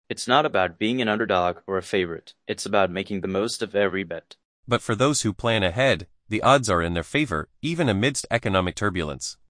It's not about being an underdog or a favorite. It's about making the most of every bet. But for those who plan ahead, the odds are in their favor, even amidst economic turbulence.